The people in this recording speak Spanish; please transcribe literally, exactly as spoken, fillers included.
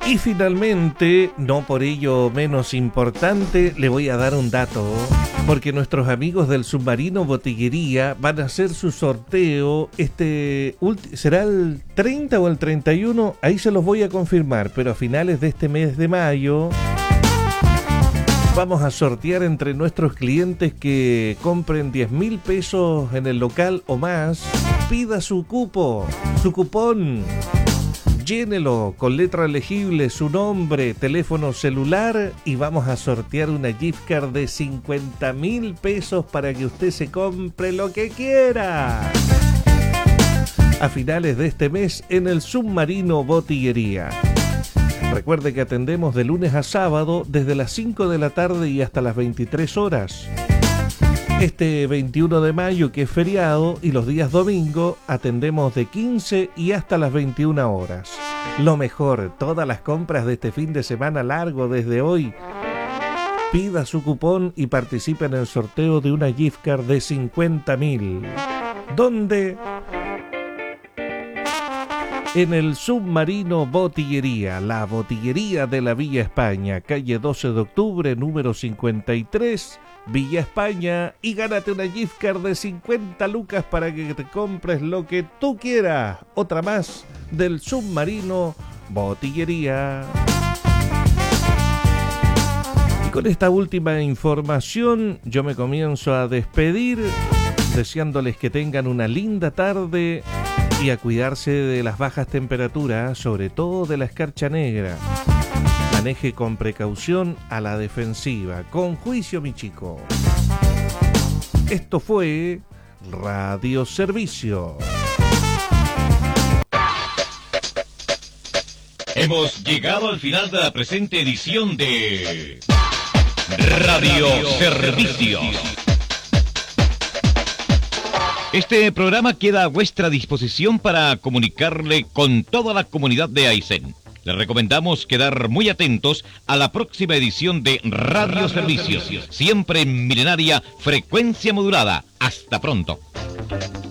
Y finalmente, no por ello menos importante, le voy a dar un dato, porque nuestros amigos del Submarino Botillería van a hacer su sorteo, este ulti- será el treinta o el treinta y uno, ahí se los voy a confirmar, pero a finales de este mes de mayo vamos a sortear entre nuestros clientes que compren diez mil pesos en el local o más. Pida su cupo, su cupón. Llénelo con letra legible, su nombre, teléfono celular y vamos a sortear una gift card de cincuenta mil pesos para que usted se compre lo que quiera. A finales de este mes en el Submarino Botillería. Recuerde que atendemos de lunes a sábado desde las cinco de la tarde y hasta las veintitrés horas. Este veintiuno de mayo, que es feriado, y los días domingo atendemos de quince y hasta las veintiuna horas. Lo mejor, todas las compras de este fin de semana largo desde hoy. Pida su cupón y participe en el sorteo de una gift card de cincuenta mil. ¿Dónde? En el Submarino Botillería, la botillería de la Villa España, calle doce de octubre, número cincuenta y tres, Villa España, y gánate una gift card de cincuenta lucas para que te compres lo que tú quieras. Otra más del Submarino Botillería. Y con esta última información yo me comienzo a despedir, deseándoles que tengan una linda tarde y a cuidarse de las bajas temperaturas, sobre todo de la escarcha negra. Maneje con precaución a la defensiva. Con juicio, mi chico. Esto fue Radio Servicio. Hemos llegado al final de la presente edición de Radio Servicio. Este programa queda a vuestra disposición para comunicarle con toda la comunidad de Aysén. Les recomendamos quedar muy atentos a la próxima edición de Radio Servicios, siempre en milenaria frecuencia modulada. Hasta pronto.